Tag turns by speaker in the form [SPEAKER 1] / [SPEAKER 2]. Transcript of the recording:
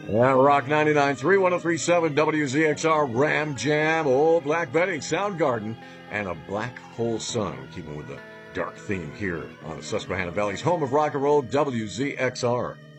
[SPEAKER 1] Rock 99.3, 103.7 WZXR, Ram Jam, Old Black Betty, Soundgarden, and a Black Hole Sun, keeping with the dark theme here on the Susquehanna Valley's home of rock and roll, WZXR.